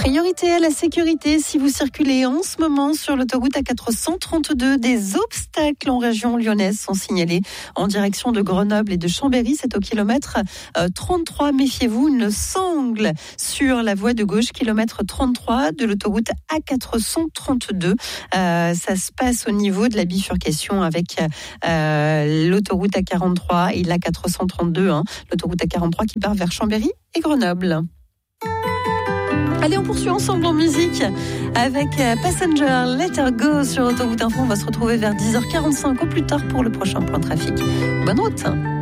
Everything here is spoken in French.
Priorité à la sécurité si vous circulez en ce moment sur l'autoroute A432. Des obstacles en région lyonnaise sont signalés en direction de Grenoble et de Chambéry. C'est au kilomètre 33. Méfiez-vous, une sangle sur la voie de gauche, kilomètre 33 de l'autoroute A432. Ça se passe au niveau de la bifurcation avec l'autoroute A43 et l'A432. L'autoroute A43 qui part vers Chambéry et Grenoble. Allez, on poursuit ensemble en musique avec Passenger, Let Her Go sur Autoroute Info. On va se retrouver vers 10h45 au plus tard pour le prochain point trafic. Bonne route.